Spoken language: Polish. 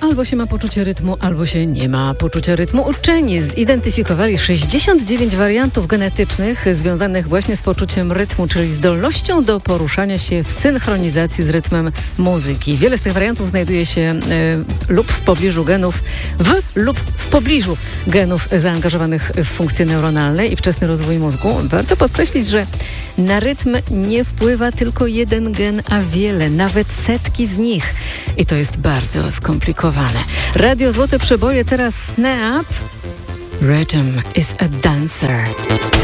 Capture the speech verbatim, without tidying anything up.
albo się ma poczucie rytmu, albo się nie ma poczucia rytmu. Uczeni zidentyfikowali sześćdziesiąt dziewięć wariantów genetycznych związanych właśnie z poczuciem rytmu, czyli zdolnością do poruszania się w synchronizacji z rytmem muzyki. Wiele z tych wariantów znajduje się y, lub w pobliżu genów, w lub w pobliżu genów zaangażowanych w funkcje neuronalne i wczesny rozwój mózgu. Warto podkreślić, że na rytm nie wpływa tylko jeden gen, a wiele, nawet setki z nich. I to jest bardzo skomplikowane. Radio Złote Przeboje, teraz Snap. Rhythm is a dancer.